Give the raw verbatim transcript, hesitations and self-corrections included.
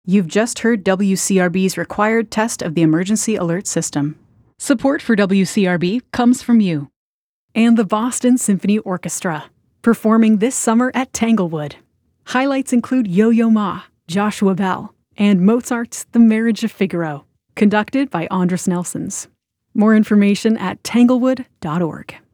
You've just heard W C R B's required test of the emergency alert system. Support for W C R B comes from you. And the Boston Symphony Orchestra, performing this summer at Tanglewood. Highlights include Yo-Yo Ma, Joshua Bell, and Mozart's The Marriage of Figaro, conducted by Andras Nelsons. More information at tanglewood dot org.